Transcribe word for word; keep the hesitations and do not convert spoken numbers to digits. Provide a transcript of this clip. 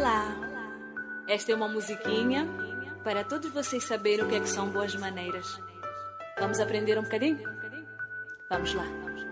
Olá! Esta é uma musiquinha para todos vocês saberem o que é que são boas maneiras. Vamos aprender um bocadinho? Vamos lá!